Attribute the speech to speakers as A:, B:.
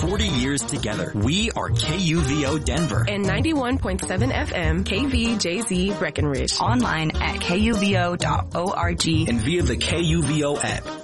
A: 40 years together. We are KUVO Denver.
B: And 91.7 FM KVJZ Breckenridge.
C: Online at kuvo.org.
A: And via the KUVO app.